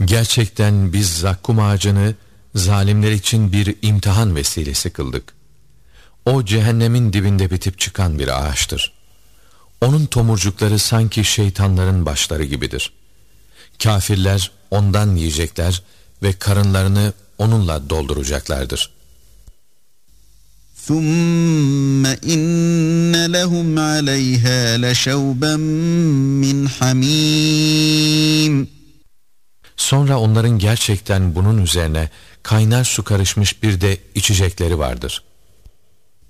Gerçekten biz zakkum ağacını zalimler için bir imtihan vesilesi kıldık. O cehennemin dibinde bitip çıkan bir ağaçtır. Onun tomurcukları sanki şeytanların başları gibidir. Kafirler ondan yiyecekler ve karınlarını onunla dolduracaklardır. ثُمَّ إِنَّ لَهُمْ عَلَيْهَا لَشَوْبًا مِّنْ حَمِيمٍ. Sonra onların gerçekten bunun üzerine kaynar su karışmış bir de içecekleri vardır.